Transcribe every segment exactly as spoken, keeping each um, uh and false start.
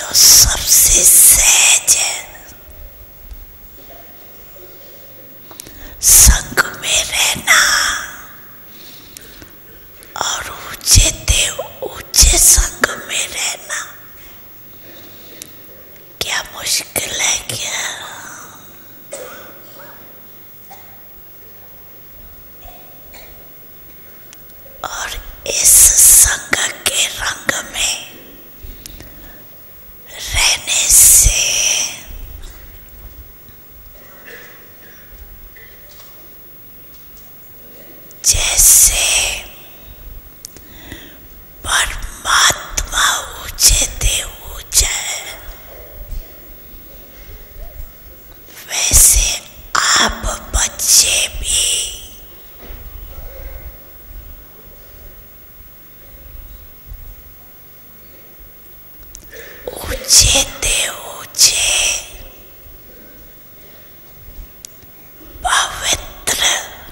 जो सबसे सहज है, संग में रहना और ऊंचे देव ऊंचे संग में रहना क्या मुश्किल है क्या? और इस संग के रंग में रहने से जैसे परमात्मा ऊंचे देव ऊंचा है, वैसे आप बच्चे भी ऊंचे देव ऊंचे पवित्र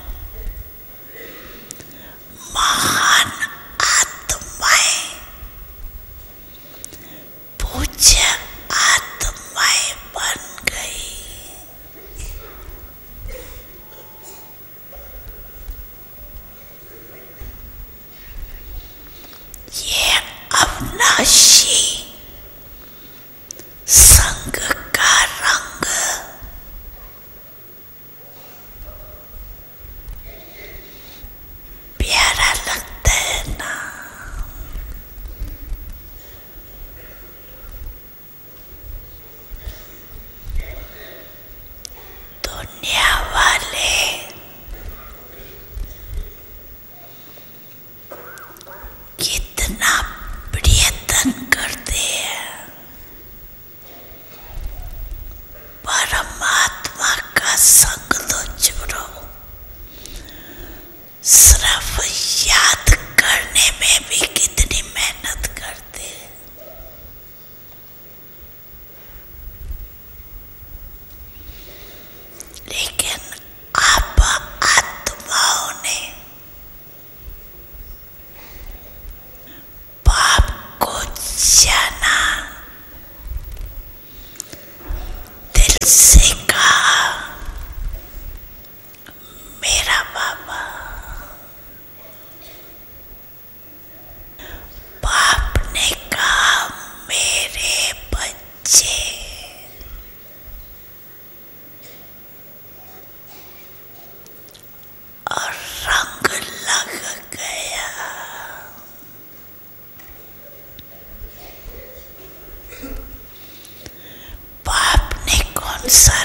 महान आत्माएं, पूज्य आत्माएं बन गई। ये अविनाशी संग का रंग प्यारा लगता है ना? दुनिया वाले कितना प्रयत्न करते हैं परमात्मा का संग तो छोड़ो, सिर्फ याद करने में भी कितनी मेहनत करते हैं। लेकिन आप आत्माओं ने पाप को जाना, दिल से कहा मेरा बाबा, बाप ने कहा मेरे बच्चे, और रंग लग गया। बाप ने कौन सा